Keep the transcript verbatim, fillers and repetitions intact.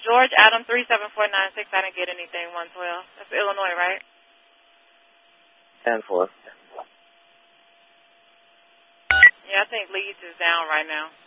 George Adam three seven four nine six. I didn't get anything. one twelve. That's Illinois, right? ten four. Yeah, I think Leeds is down right now.